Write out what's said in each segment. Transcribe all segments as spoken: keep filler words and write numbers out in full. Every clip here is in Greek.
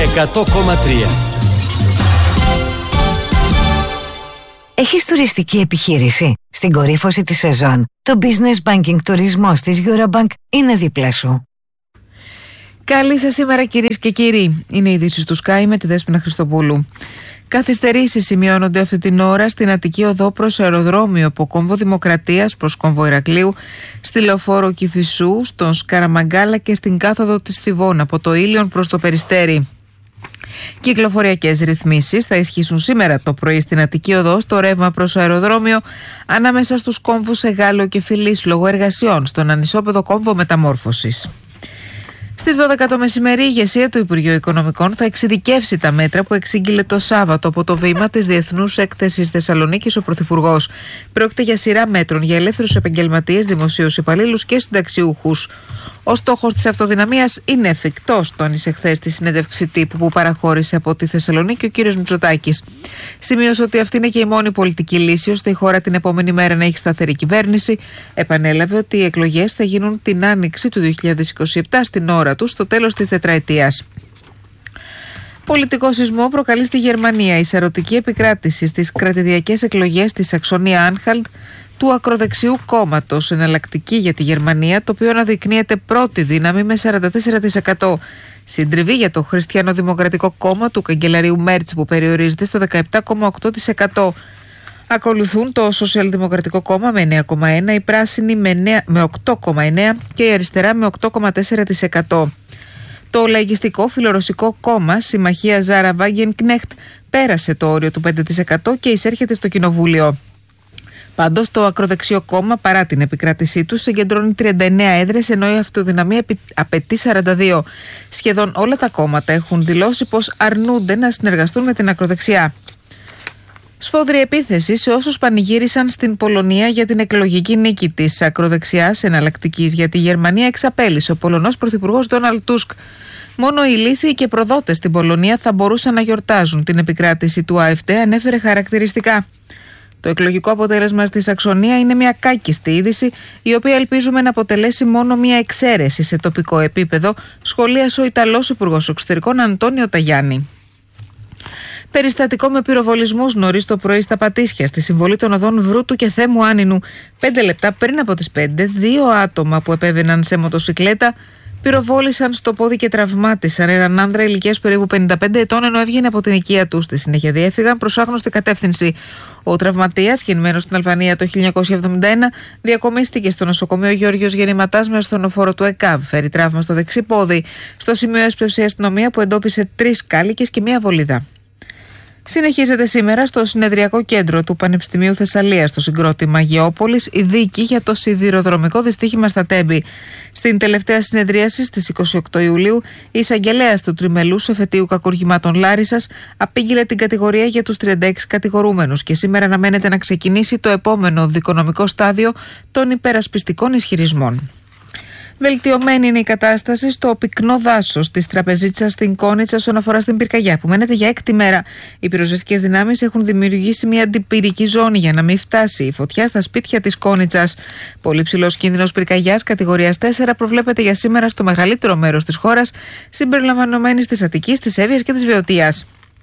εκατό κόμμα τρία. Έχεις τουριστική επιχείρηση? Στην κορύφωση της σεζόν, το Business Banking τουρισμός της Eurobank είναι δίπλα σου. Καλή σας σήμερα κυρίες και κύριοι. Είναι οι ειδήσεις του Sky με τη Δέσποινα Χριστοπούλου. Καθυστερήσεις σημειώνονται αυτή την ώρα στην Αττική Οδό προς αεροδρόμιο από κόμβο Δημοκρατίας προς κόμβο Ηρακλείου, στη Λεωφόρο Κηφισού, στον Σκαραμαγκάλα και στην κάθοδο της Θηβών από το Ήλιον προς το Περιστέρι. Κυκλοφοριακές ρυθμίσεις θα ισχύσουν σήμερα το πρωί στην Αττική Οδό στο ρεύμα προς αεροδρόμιο ανάμεσα στους κόμβους Εγάλεο και Φιλής λόγω εργασιών στον ανισόπεδο κόμβο Μεταμόρφωσης. Στις δώδεκα το μεσημέρι, η ηγεσία του Υπουργείου Οικονομικών θα εξειδικεύσει τα μέτρα που εξήγηλε το Σάββατο από το βήμα της Διεθνούς Έκθεσης Θεσσαλονίκης ο Πρωθυπουργός. Πρόκειται για σειρά μέτρων για ελεύθερους επαγγελματίες, δημοσίους υπαλλήλους και συνταξιούχους. Ο στόχος της αυτοδυναμίας είναι εφικτός, τόνισε χθες στη συνέντευξη τύπου που παραχώρησε από τη Θεσσαλονίκη ο κ. Μητσοτάκης. Σημείωσε ότι αυτή είναι και η μόνη πολιτική λύση ώστε η χώρα την επόμενη μέρα να έχει σταθερή κυβέρνηση. Επανέλαβε ότι οι εκλογές θα γίνουν την άνοιξη του δύο χιλιάδες είκοσι επτά στην ώρα τους, στο τέλος της τετραετίας. Πολιτικό σεισμό προκαλεί στη Γερμανία η σαρωτική επικράτηση στις κρατηδιακές εκλογές στη Σαξονία-Άνχαλτ του ακροδεξιού κόμματος, εναλλακτική για τη Γερμανία, το οποίο αναδεικνύεται πρώτη δύναμη με σαράντα τέσσερα τοις εκατό. Συντριβή για το Χριστιανοδημοκρατικό κόμμα του καγκελαρίου Μέρτς που περιορίζεται στο δεκαεπτά κόμμα οκτώ τοις εκατό. Ακολουθούν το Σοσιαλδημοκρατικό κόμμα με εννέα κόμμα ένα, η Πράσινη με οκτώ κόμμα εννέα και η Αριστερά με οκτώ κόμμα τέσσερα τοις εκατό. Το λαϊκιστικό φιλορωσικό κόμμα Συμμαχία Ζάρα Βάγγενκνεχτ πέρασε το όριο του πέντε τοις εκατό και εισέρχεται στο κοινοβούλιο. Πάντως, το ακροδεξιό κόμμα, παρά την επικράτησή του, συγκεντρώνει τριάντα εννέα έδρες, ενώ η αυτοδυναμία απαιτεί σαράντα δύο. Σχεδόν όλα τα κόμματα έχουν δηλώσει πως αρνούνται να συνεργαστούν με την ακροδεξιά. Σφόδρη επίθεση σε όσους πανηγύρισαν στην Πολωνία για την εκλογική νίκη της ακροδεξιάς εναλλακτικής για τη Γερμανία, εξαπέλυσε ο Πολωνός Πρωθυπουργός Ντόναλντ Τούσκ. Μόνο οι ηλίθιοι και προδότες στην Πολωνία θα μπορούσαν να γιορτάζουν την επικράτηση του ΑΕΦΤ, ανέφερε χαρακτηριστικά. Το εκλογικό αποτέλεσμα στη Σαξονία είναι μια κάκιστη είδηση, η οποία ελπίζουμε να αποτελέσει μόνο μια εξαίρεση σε τοπικό επίπεδο, σχολίασε ο Ιταλός Υπουργός Εξωτερικών Αντώνιο Ταγιάννη. Περιστατικό με πυροβολισμούς νωρίς το πρωί στα Πατήσια, στη συμβολή των οδών Βρούτου και Θέμου Άνινου. Πέντε λεπτά πριν από τις πέντε, δύο άτομα που επέβαιναν σε μοτοσικλέτα πυροβόλησαν στο πόδι και τραυμάτισαν έναν άνδρα ηλικίας περίπου πενήντα πέντε ετών, ενώ έβγαινε από την οικία του. Στη συνέχεια διέφυγαν προς άγνωστη κατεύθυνση. Ο τραυματίας, γεννημένος στην Αλβανία το χίλια εννιακόσια εβδομήντα ένα, διακομίστηκε στο νοσοκομείο Γεώργιος Γεννηματάς με ασθενοφόρο του ΕΚΑΒ. Φέρει τραύμα στο δεξί πόδι. Στο σημείο έσπευσε η αστυνομία που εντόπισε τρεις κάλικες και μία βολίδα. Συνεχίζεται σήμερα στο συνεδριακό κέντρο του Πανεπιστημίου Θεσσαλίας, στο συγκρότημα Γεώπολης, η δίκη για το σιδηροδρομικό δυστύχημα στα Τέμπη. Στην τελευταία συνεδρίαση στις είκοσι οκτώ Ιουλίου, η εισαγγελέας του τριμελούς εφετείου κακουργημάτων Λάρισσας απήγγειλε την κατηγορία για τους τριάντα έξι κατηγορούμενους και σήμερα αναμένεται να ξεκινήσει το επόμενο δικονομικό στάδιο των υπερασπιστικών ισχυρισμών. Βελτιωμένη είναι η κατάσταση στο πυκνό δάσος της Τραπεζίτσας στην Κόνιτσα όσον αφορά στην πυρκαγιά που μένεται για έκτη μέρα. Οι πυροσβεστικές δυνάμεις έχουν δημιουργήσει μια αντιπυρική ζώνη για να μην φτάσει η φωτιά στα σπίτια της Κόνιτσας. Πολύ ψηλός κίνδυνος πυρκαγιάς κατηγορίας τέσσερα προβλέπεται για σήμερα στο μεγαλύτερο μέρος της χώρας, συμπεριλαμβανομένης της Αττικής, της Εύβοιας και της Βεωτίας.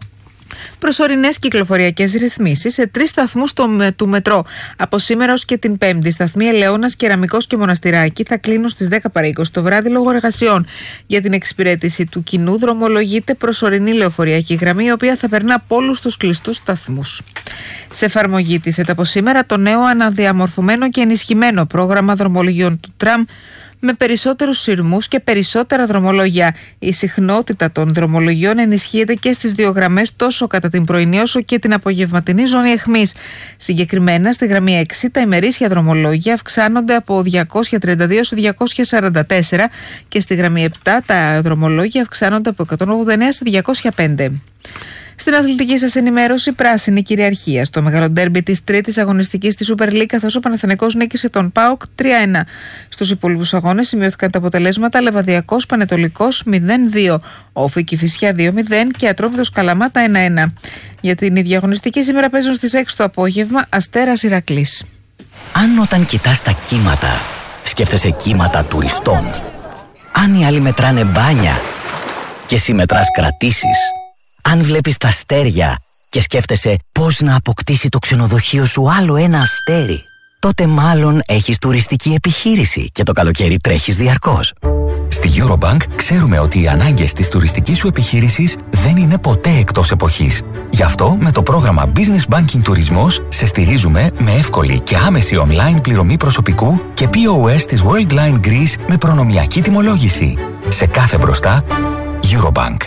Προσωρινές κυκλοφοριακές ρυθμίσεις σε τρεις σταθμούς του μετρό. Από σήμερα ως και την Πέμπτη, σταθμοί Ελαιώνας, Κεραμικός και Μοναστηράκι θα κλείνουν στις δέκα παρά είκοσι το βράδυ λόγω εργασιών. Για την εξυπηρέτηση του κοινού δρομολογείται προσωρινή λεωφορειακή γραμμή, η οποία θα περνά από όλους τους κλειστούς σταθμούς. Σε εφαρμογή τίθεται από σήμερα το νέο αναδιαμορφωμένο και ενισχυμένο πρόγραμμα δρομολογιών του τραμ, με περισσότερους σειρμούς και περισσότερα δρομολόγια. Η συχνότητα των δρομολογιών ενισχύεται και στις δύο γραμμές, τόσο κατά την πρωινή όσο και την απογευματινή ζώνη αιχμής. Συγκεκριμένα, στη γραμμή έξι τα ημερήσια δρομολόγια αυξάνονται από διακόσια τριάντα δύο σε διακόσια σαράντα τέσσερα και στη γραμμή επτά τα δρομολόγια αυξάνονται από εκατόν ογδόντα εννέα σε διακόσια πέντε. Στην αθλητική σας ενημέρωση, πράσινη κυριαρχία στο μεγάλο ντέρμπι της τρίτης αγωνιστικής στη Super League, καθώς ο Παναθηναϊκός νίκησε τον ΠΑΟΚ τρία ένα. Στους υπόλοιπους αγώνες σημειώθηκαν τα αποτελέσματα: Λεβαδιακός Πανετολικός μηδέν δύο, Όφη Κηφισιά δύο μηδέν και Ατρόμητος Καλαμάτα ένα ένα. Για την ίδια αγωνιστική σήμερα παίζουν στις έξι το απόγευμα Αστέρας Ηρακλής. Αν όταν κοιτάς τα κύματα σκέφτεσαι κύματα τουριστών, αν οι άλλοι μετράνε μπάνια, και εσύ μετράς κρατήσεις. Αν βλέπεις τα αστέρια και σκέφτεσαι πώς να αποκτήσει το ξενοδοχείο σου άλλο ένα αστέρι, τότε μάλλον έχεις τουριστική επιχείρηση και το καλοκαίρι τρέχεις διαρκώς. Στη Eurobank ξέρουμε ότι οι ανάγκες της τουριστικής σου επιχείρησης δεν είναι ποτέ εκτός εποχής. Γι' αυτό με το πρόγραμμα Business Banking Τουρισμός σε στηρίζουμε με εύκολη και άμεση online πληρωμή προσωπικού και πι ο ες της Worldline Greece με προνομιακή τιμολόγηση. Σε κάθε μπροστά, Eurobank.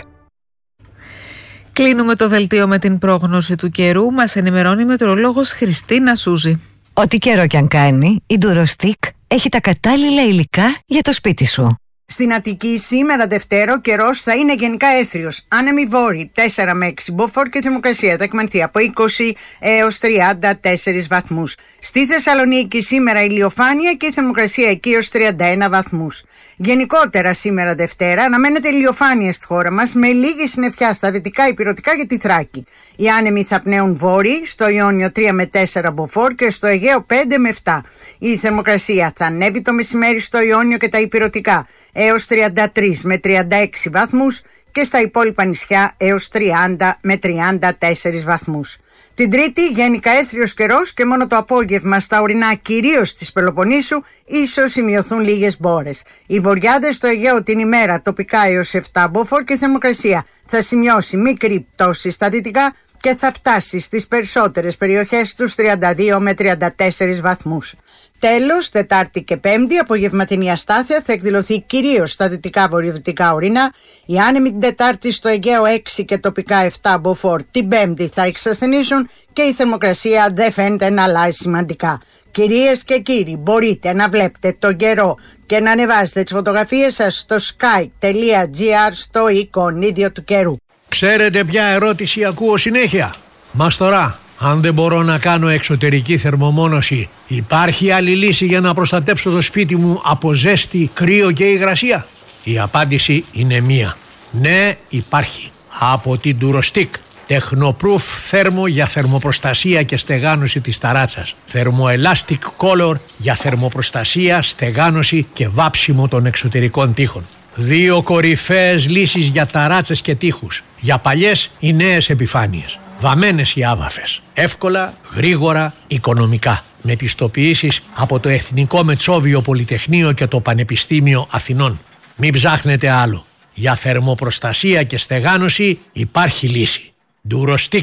Κλείνουμε το δελτίο με την πρόγνωση του καιρού. Μας ενημερώνει η μετεωρολόγος Χριστίνα Σούζη. Ό,τι καιρό κι αν κάνει, η Durostick έχει τα κατάλληλα υλικά για το σπίτι σου. Στην Αττική σήμερα Δευτέρα ο καιρός θα είναι γενικά έθριος. Άνεμοι βόρειοι τέσσερα με έξι μποφόρ και θερμοκρασία θα εκμανθεί από είκοσι έως τριάντα τέσσερις βαθμούς. Στη Θεσσαλονίκη σήμερα ηλιοφάνεια και η θερμοκρασία εκεί έως τριάντα ένα βαθμούς. Γενικότερα σήμερα Δευτέρα αναμένεται ηλιοφάνεια στη χώρα μας με λίγη συννεφιά στα δυτικά ηπειρωτικά και τη Θράκη. Οι άνεμοι θα πνέουν βόρειοι, στο Ιόνιο τρία με τέσσερα μποφόρ και στο Αιγαίο πέντε με επτά. Η θερμοκρασία θα ανέβει το μεσημέρι στο Ιόνιο και τα ηπειρωτικά έως τριάντα τρία με τριάντα έξι βαθμούς και στα υπόλοιπα νησιά έως τριάντα με τριάντα τέσσερις βαθμούς. Την Τρίτη γενικά έθριος καιρός και μόνο το απόγευμα στα ορεινά κυρίως της Πελοποννήσου ίσως σημειωθούν λίγες μπόρες. Οι βορειάδες στο Αιγαίο την ημέρα τοπικά έως επτά μποφόρ και η θερμοκρασία θα σημειώσει μικρή πτώση στα δυτικά και θα φτάσει στις περισσότερες περιοχές τους τριάντα δύο με τριάντα τέσσερις βαθμούς. Τέλος, Τετάρτη και Πέμπτη, απογευματινή αστάθεια θα εκδηλωθεί κυρίως στα δυτικά βορειοδυτικά ορεινά. Οι άνεμοι την Τετάρτη στο Αιγαίο έξι και τοπικά επτά μποφόρ την Πέμπτη θα εξασθενήσουν και η θερμοκρασία δεν φαίνεται να αλλάζει σημαντικά. Κυρίες και κύριοι, μπορείτε να βλέπετε τον καιρό και να ανεβάζετε τις φωτογραφίες σας στο sky τελεία τζι άρ στο εικονίδιο του καιρού. Ξέρετε ποια ερώτηση ακούω συνέχεια? Μαστορά, αν δεν μπορώ να κάνω εξωτερική θερμομόνωση, υπάρχει άλλη λύση για να προστατέψω το σπίτι μου από ζέστη, κρύο και υγρασία? Η απάντηση είναι μία. Ναι, υπάρχει. Από την Durostick. Technoproof θέρμο για θερμοπροστασία και στεγάνωση της ταράτσας. Thermoelastic Color για θερμοπροστασία, στεγάνωση και βάψιμο των εξωτερικών τοίχων. Δύο κορυφαίες λύσεις για ταράτσες και τοίχους. Για παλιές ή νέες επιφάνειες. Βαμμένες ή άβαφες. Εύκολα, γρήγορα, οικονομικά. Με πιστοποιήσεις από το Εθνικό Μετσόβιο Πολυτεχνείο και το Πανεπιστήμιο Αθηνών. Μην ψάχνετε άλλο. Για θερμοπροστασία και στεγάνωση υπάρχει λύση. Durostick.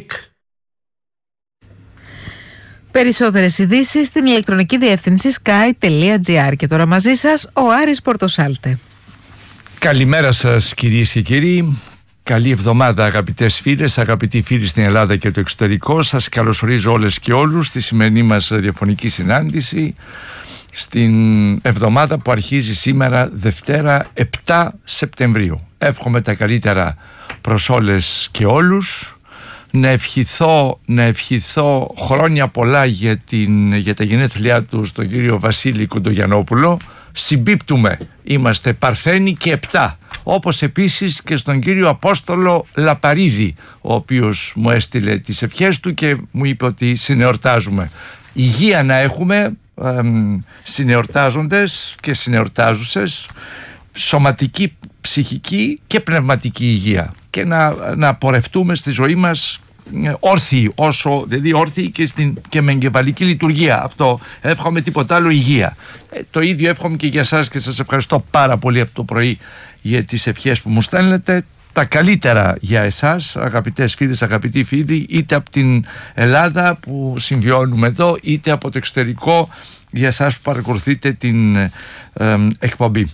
Περισσότερες ειδήσεις στην ηλεκτρονική διεύθυνση sky τελεία τζι άρ. Και τώρα μαζί σας ο Άρης Πορτοσάλτε. Καλημέρα σας κυρίες και κύριοι. Καλή εβδομάδα αγαπητές φίλες, αγαπητοί φίλοι στην Ελλάδα και το εξωτερικό. Σας καλωσορίζω όλες και όλους στη σημερινή μας ραδιοφωνική συνάντηση στην εβδομάδα που αρχίζει σήμερα Δευτέρα επτά Σεπτεμβρίου. Εύχομαι τα καλύτερα προς όλες και όλους. Να ευχηθώ, να ευχηθώ χρόνια πολλά για, την, για τα γενέθλιά του στον κύριο Βασίλη Κοντογιαννόπουλο. Συμπίπτουμε, είμαστε Παρθένοι και επτά. Όπως επίσης και στον κύριο Απόστολο Λαπαρίδη, ο οποίος μου έστειλε τις ευχές του και μου είπε ότι συνεορτάζουμε. Υγεία να έχουμε, εμ, συνεορτάζοντες και συνεορτάζουσες, σωματική, ψυχική και πνευματική υγεία, και να, να πορευτούμε στη ζωή μας όρθιοι, όσο, δηλαδή όρθιοι και, στην, και με εγκεφαλική λειτουργία. Αυτό εύχομαι, τίποτα άλλο, υγεία. Ε, το ίδιο εύχομαι και για σας και σας ευχαριστώ πάρα πολύ από το πρωί για τις ευχές που μου στέλνετε. Τα καλύτερα για εσάς, αγαπητές φίλες, αγαπητοί φίλοι, είτε από την Ελλάδα που συμβιώνουμε εδώ, είτε από το εξωτερικό, για εσάς που παρακολουθείτε την ε, ε, εκπομπή.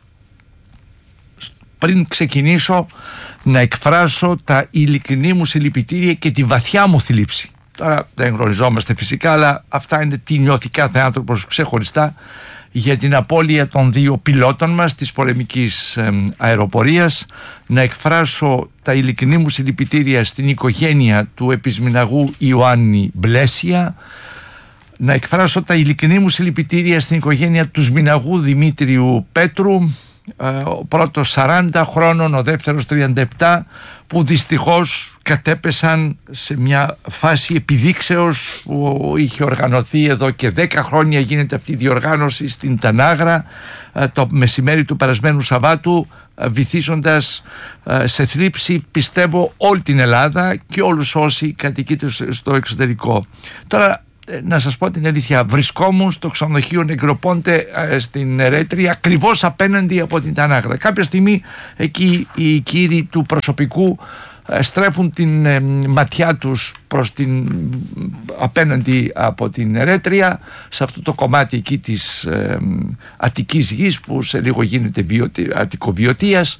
Πριν ξεκινήσω, να εκφράσω τα ειλικρινή μου συλληπιτήρια και τη βαθιά μου θλίψη. Τώρα δεν γνωριζόμαστε φυσικά, αλλά αυτά είναι τι νιώθει κάθε άνθρωπος ξεχωριστά, για την απώλεια των δύο πιλότων μας της πολεμικής ε, αεροπορίας. Να εκφράσω τα ειλικρινή μου συλληπιτήρια στην οικογένεια του επισμηναγού Ιωάννη Μπλέσια. Να εκφράσω τα ειλικρινή μου συλληπιτήρια στην οικογένεια του σμηναγού Δημήτριου Πέτρου. ο πρώτος σαράντα χρόνων, ο δεύτερος τριάντα επτά, που δυστυχώς κατέπεσαν σε μια φάση επιδείξεως που είχε οργανωθεί εδώ και δέκα χρόνια. Γίνεται αυτή η διοργάνωση στην Τανάγρα το μεσημέρι του περασμένου Σαββάτου, βυθίζοντας σε θλίψη, πιστεύω, όλη την Ελλάδα και όλους όσοι κατοικείτε στο εξωτερικό. Τώρα, να σας πω την αλήθεια, βρισκόμουν στο ξενοδοχείο Νεκροπόντε στην Ερέτρια, ακριβώς απέναντι από την Τανάγρα. Κάποια στιγμή εκεί οι κύριοι του προσωπικού στρέφουν την ε, ματιά τους προς την απέναντι από την Ερέτρια, σε αυτό το κομμάτι εκεί της ε, Αττικής γης που σε λίγο γίνεται βιωτι, Αττικοβιωτίας,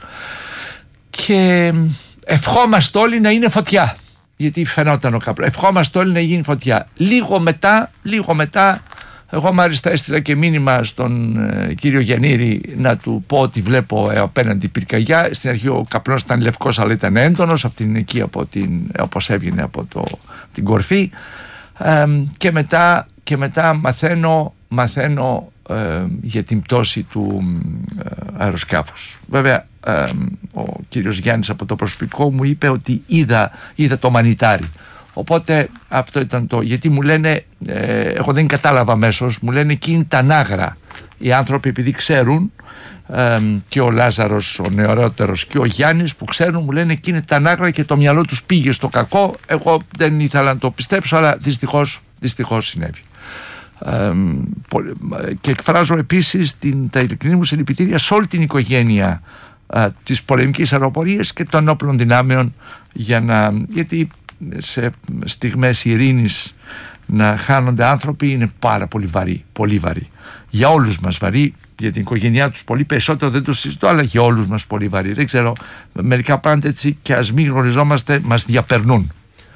και ευχόμαστε όλοι να είναι φωτιά, γιατί φαινόταν ο καπνός. Ευχόμαστε όλοι να γίνει φωτιά. Λίγο μετά, λίγο μετά, εγώ μάλιστα έστειλα και μήνυμα στον ε, κύριο Γιαννήρη να του πω ότι βλέπω ε, απέναντι πυρκαγιά. Στην αρχή ο καπνός ήταν λευκός, αλλά ήταν έντονος από την, εκεί από την, όπως έβγαινε από το, την κορφή. Ε, και, μετά, και μετά μαθαίνω, μαθαίνω ε, για την πτώση του ε, αεροσκάφους. Βέβαια, ε, ο κύριος Γιάννης από το προσωπικό μου είπε ότι είδα, είδα το μανιτάρι. Οπότε αυτό ήταν το, γιατί μου λένε, ε, εγώ δεν κατάλαβα αμέσως, μου λένε εκεί είναι Τανάγρα. Οι άνθρωποι, επειδή ξέρουν, ε, και ο Λάζαρος ο νεωρότερος και ο Γιάννης που ξέρουν, μου λένε εκεί είναι Τανάγρα, και το μυαλό τους πήγε στο κακό. Εγώ δεν ήθελα να το πιστέψω, αλλά δυστυχώς, δυστυχώς συνέβη. Ε, και εκφράζω επίσης την, τα ειλικρινή μου συλληπιτήρια σε όλη την οικογένεια ε, της πολεμικής αεροπορίας και των όπλων δυνάμεων, για να, γιατί σε στιγμές ειρήνης να χάνονται άνθρωποι είναι πάρα πολύ βαρύ, πολύ βαρύ. Για όλους μας βαρύ, για την οικογένειά τους πολύ περισσότερο, δεν το συζητώ, αλλά για όλους μας πολύ βαρύ. Δεν ξέρω, μερικά πάντα έτσι, και ας μην γνωριζόμαστε, μας διαπερνούν.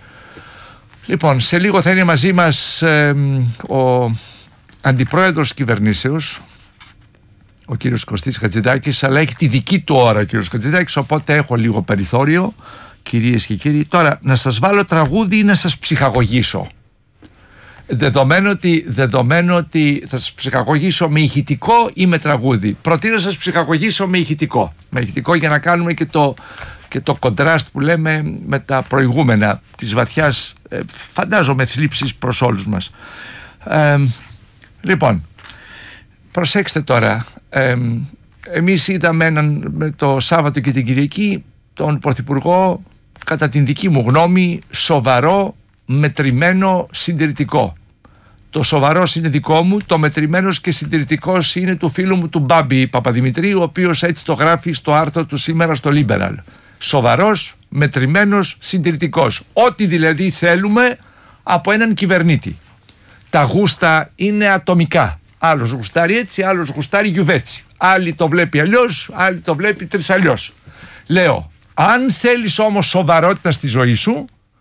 Λοιπόν, σε λίγο θα είναι μαζί μας ε, ο αντιπρόεδρος κυβερνήσεως, ο κύριος Κωστής Χατζηδάκης, αλλά έχει τη δική του ώρα ο κύριος Χατζηδάκης, οπότε έχω λίγο περιθώριο. Κυρίες και κύριοι, τώρα να σας βάλω τραγούδι ή να σας ψυχαγωγήσω? Δεδομένου ότι, δεδομένου ότι θα σας ψυχαγωγήσω με ηχητικό ή με τραγούδι. Προτείνω να σας ψυχαγωγήσω με ηχητικό. Με ηχητικό, για να κάνουμε και το, και το κοντράστ που λέμε με τα προηγούμενα της βαθιάς, ε, φαντάζομαι, θλίψης προς όλους μας. Ε, λοιπόν, προσέξτε τώρα. Ε, εμείς είδαμε έναν, με το Σάββατο και την Κυριακή, τον Πρωθυπουργό, κατά την δική μου γνώμη, σοβαρό, μετρημένο, συντηρητικό. Το σοβαρός είναι δικό μου, το μετρημένος και συντηρητικός είναι του φίλου μου του Μπάμπη Παπαδημητρίου, ο οποίος έτσι το γράφει στο άρθρο του σήμερα στο Liberal. Σοβαρός, μετρημένος, συντηρητικός. Ό,τι δηλαδή θέλουμε από έναν κυβερνήτη. Τα γούστα είναι ατομικά. Άλλος γουστάρει έτσι, άλλος γουστάρει γιουβέτσι. Άλλοι το βλέπει αλλιώς, άλλοι το βλέπει τρισαλλιώς. Λέω, αν θέλεις όμως σοβαρότητα στη ζωή σου,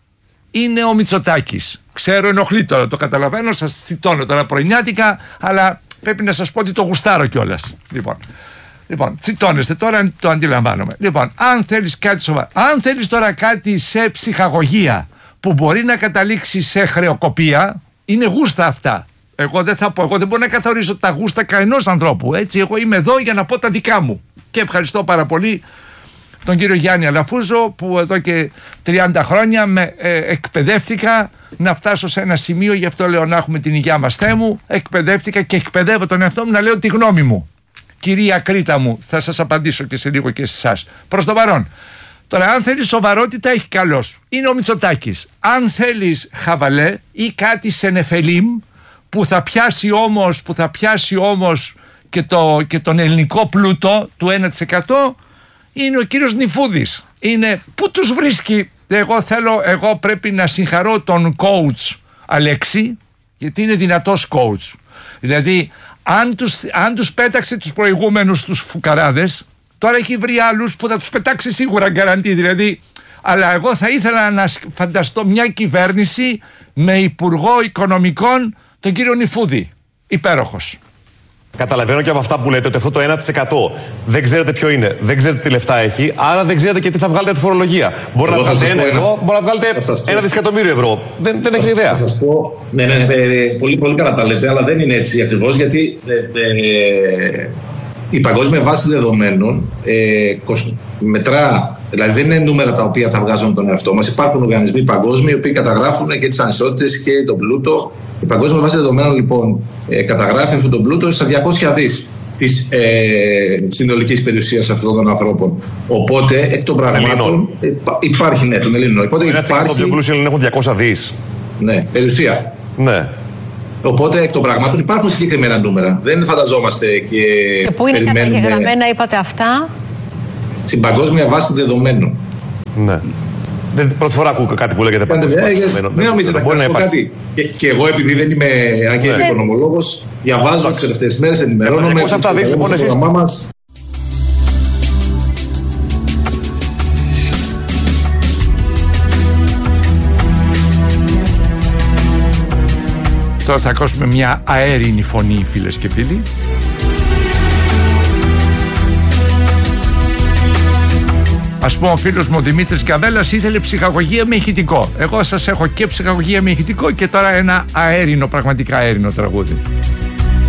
είναι ο Μητσοτάκης. Ξέρω, ενοχλεί τώρα, το καταλαβαίνω, σας θυτώνω τώρα πρωινιάτικα, αλλά πρέπει να σας πω ότι το γουστάρω κιόλας. Λοιπόν, λοιπόν τσιτώνεστε τώρα, το αντιλαμβάνομαι. Λοιπόν, αν θέλεις κάτι σοβαρό, αν θέλεις τώρα κάτι σε ψυχαγωγία που μπορεί να καταλήξει σε χρεοκοπία, είναι γούστα αυτά. Εγώ δεν θα πω, εγώ δεν μπορώ να καθορίσω τα γούστα κανενός ανθρώπου. Έτσι, εγώ είμαι εδώ για να πω τα δικά μου. Και ευχαριστώ πάρα πολύ τον κύριο Γιάννη Αλαφούζο, που εδώ και τριάντα χρόνια με ε, εκπαιδεύτηκα να φτάσω σε ένα σημείο, γι' αυτό λέω να έχουμε την υγειά μας, Θεέ μου. Εκπαιδεύτηκα και εκπαιδεύω τον εαυτό μου να λέω τη γνώμη μου. Κυρία Κρήτα μου, θα σας απαντήσω και σε λίγο και σε εσάς. Προς το παρόν. Τώρα, αν θέλεις σοβαρότητα, έχει καλός. Είναι ο Μητσοτάκης. Αν θέλεις χαβαλέ ή κάτι σε νεφελίμ, που θα πιάσει όμως, που θα πιάσει όμως και, το, και τον ελληνικό πλούτο του ένα τοις εκατό, είναι ο κύριος Νιφούδης. Είναι, πού τους βρίσκει? Εγώ θέλω, εγώ πρέπει να συγχαρώ τον coach Αλέξη, γιατί είναι δυνατός coach. Δηλαδή, αν τους, αν τους πέταξε τους προηγούμενους τους φουκαράδες, τώρα έχει βρει άλλους που θα τους πετάξει σίγουρα γκαραντί. Δηλαδή, αλλά εγώ θα ήθελα να φανταστώ μια κυβέρνηση με υπουργό οικονομικών τον κύριο Νιφούδη. Υπέροχος. Καταλαβαίνω και από αυτά που λέτε ότι αυτό το ένα τοις εκατό δεν ξέρετε ποιο είναι, δεν ξέρετε τι λεφτά έχει, άρα δεν ξέρετε και τι θα βγάλετε τη φορολογία. Μπορεί να βγάλετε ένα ευρώ, μπορεί να βγάλετε ένα δισεκατομμύριο ευρώ. Δεν, δεν έχετε ιδέα. Θα σας πω, ναι, ναι, ναι, πολύ, πολύ καλά τα λέτε, αλλά δεν είναι έτσι ακριβώς, γιατί ε, ε, η παγκόσμια βάση δεδομένων ε, μετρά, δηλαδή δεν είναι νούμερα τα οποία θα βγάζουν τον εαυτό μας. Υπάρχουν οργανισμοί παγκόσμιοι οι οποίοι καταγράφουν και τις ανισότητες και τον πλούτο. Η παγκόσμια βάση δεδομένων λοιπόν ε, καταγράφει αυτόν τον πλούτο στα διακόσια δις της ε, συνολικής περιουσίας αυτών των ανθρώπων. Οπότε εκ των πραγμάτων ε, υπάρχει, ναι, των Ελλήνων. Οπότε ένα υπάρχει... Το πιο πλούσιο Έλληνες έχουν διακόσια δις. Ναι, περιουσία. Ναι. Οπότε εκ των πραγμάτων υπάρχουν συγκεκριμένα νούμερα. Δεν φανταζόμαστε και. Και πού είναι καταγεγραμμένα, είπατε αυτά? Στην παγκόσμια βάση δεδομένων. Ναι. Δεν, πρώτη φορά ακούω κάτι που λέγεται παγκόσμια βάση δεδομένων. Δεν νομίζετε να πω κάτι. Και, και εγώ, επειδή δεν είμαι αν και οικονομολόγος, διαβάζω τις τελευταίες μέρες, ενημερώνομαι. Πώς αυτά δεις λοιπόν εσείς? Τώρα θα ακούσουμε μια αέρινη φωνή, φίλες και φίλοι. Ας πούμε, ο φίλος μου ο Δημήτρης Καβέλας ήθελε ψυχαγωγία με ηχητικό. Εγώ σας έχω και ψυχαγωγία με ηχητικό και τώρα ένα αέρινο, πραγματικά αέρινο τραγούδι.